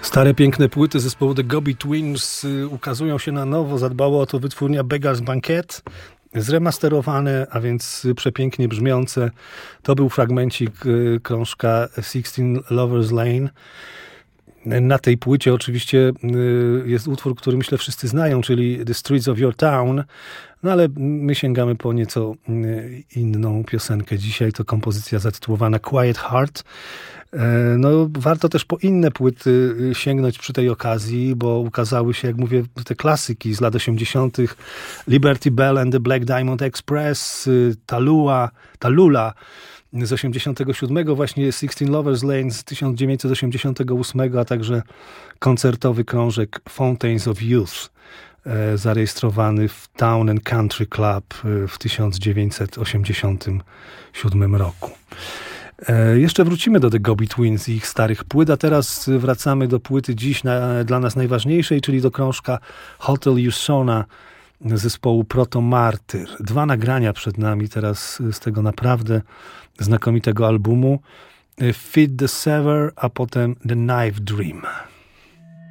Stare, piękne płyty zespołu The Gobi Twins ukazują się na nowo. Zadbało o to wytwórnia Beggars Banquet. Zremasterowane, a więc przepięknie brzmiące. To był fragmencik krążka 16 Lovers Lane. Na tej płycie oczywiście jest utwór, który myślę wszyscy znają, czyli The Streets of Your Town, no ale my sięgamy po nieco inną piosenkę. Dzisiaj to kompozycja zatytułowana Quiet Heart. No, warto też po inne płyty sięgnąć przy tej okazji, bo ukazały się, jak mówię, te klasyki z lat 80. Liberty Bell and the Black Diamond Express, Tallulah z 87, właśnie 16 Lovers Lane z 1988, a także koncertowy krążek Fountains of Youth, zarejestrowany w Town and Country Club w 1987 roku. Jeszcze wrócimy do The Gobi Twins i ich starych płyt, a teraz wracamy do płyty dziś dla nas najważniejszej, czyli do krążka Hotel Usona zespołu Proto Martyr. 2 nagrania przed nami teraz z tego naprawdę znakomitego albumu. Feed the Sever, a potem The Knife Dream.